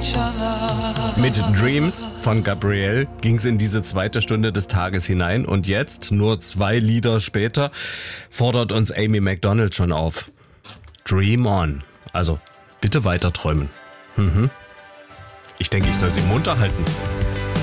Mit Dreams von Gabrielle ging es in diese zweite Stunde des Tages hinein und jetzt, nur 2 Lieder später, fordert uns Amy Macdonald schon auf. Dream on. Also bitte weiter träumen. Ich denke, ich soll sie munter halten.